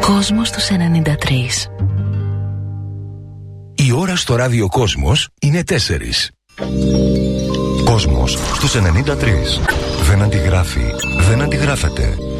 Κόσμος στους 93. Η ώρα στο ράδιο Κόσμος είναι 4. Κόσμος στους 93. Δεν αντιγράφει, δεν αντιγράφεται.